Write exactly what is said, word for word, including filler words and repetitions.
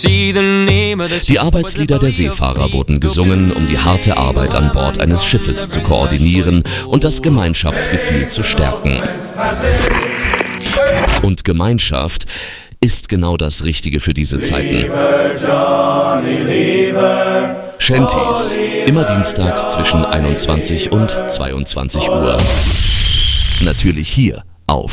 Die Arbeitslieder der Seefahrer wurden gesungen, um die harte Arbeit an Bord eines Schiffes zu koordinieren und das Gemeinschaftsgefühl zu stärken. Und Gemeinschaft ist genau das Richtige für diese Zeiten. Shanties, immer dienstags zwischen einundzwanzig und zweiundzwanzig Uhr. Natürlich hier